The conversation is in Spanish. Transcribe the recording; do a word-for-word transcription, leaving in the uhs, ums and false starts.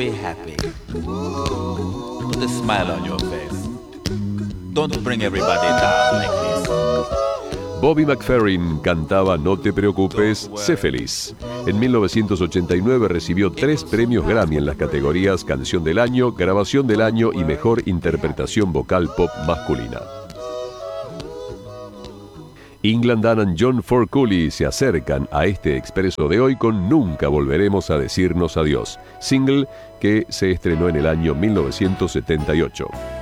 be happy. Put a smile on your face. Don't bring everybody down like this. Bobby McFerrin cantaba No te preocupes, sé feliz. En mil novecientos ochenta y nueve recibió tres premios Grammy en las categorías Canción del Año, Grabación del Año y Mejor Interpretación Vocal Pop Masculina. England Dan y John Forcooley se acercan a este expreso de hoy con Nunca volveremos a decirnos adiós, single que se estrenó en el año mil novecientos setenta y ocho.